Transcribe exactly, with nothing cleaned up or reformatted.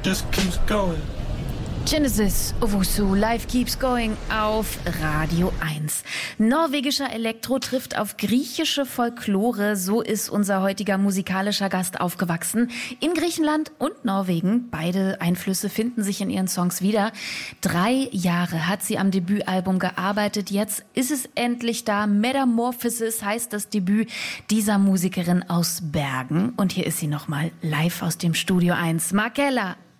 just keeps going. Genesis Owusu, Life Keeps Going auf Radio eins. Norwegischer Elektro trifft auf griechische Folklore. So ist unser heutiger musikalischer Gast aufgewachsen. In Griechenland und Norwegen. Beide Einflüsse finden sich in ihren Songs wieder. Drei Jahre hat sie am Debütalbum gearbeitet. Jetzt ist es endlich da. Metamorphosis heißt das Debüt dieser Musikerin aus Bergen. Und hier ist sie nochmal live aus dem Studio eins. Markella.